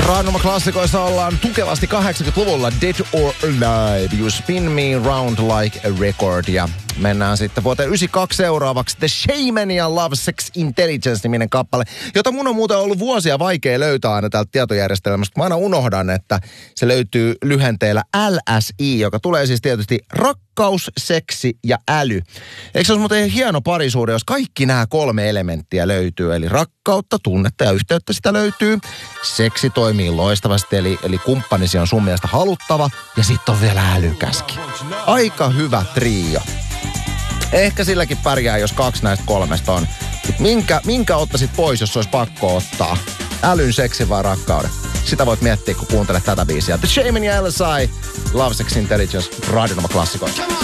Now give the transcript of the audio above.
Radionova klassikoissa ollaan tukevasti 80-luvulla Dead or Alive, You Spin Me Round Like a Record. Ja mennään sitten vuoteen 92 seuraavaksi The Shaman ja Love Sex Intelligence-niminen kappale, jota mun on muuten ollut vuosia vaikea löytää aina täältä tietojärjestelmästä. Mä aina unohdan, että se löytyy lyhenteellä LSI, joka tulee siis tietysti rakkaus, seksi ja äly. Eikö se olisi muuten hieno parisuhde, jos kaikki nämä 3 elementtiä löytyy? Eli rakkautta, tunnetta ja yhteyttä sitä löytyy. Seksi toimii loistavasti, eli kumppanisi on sun mielestä haluttava. Ja sitten on vielä älykäskin. Aika hyvä trio. Ehkä silläkin pärjää, jos 2 näistä 3 on. Minkä ottaisit pois, jos olisi pakko ottaa? Älyn, seksin vai rakkauden? Sitä voit miettiä, kun kuuntelet tätä biisiä. The Shaman ja LSI, Love Sex Intelligence, Radionova klassikoita.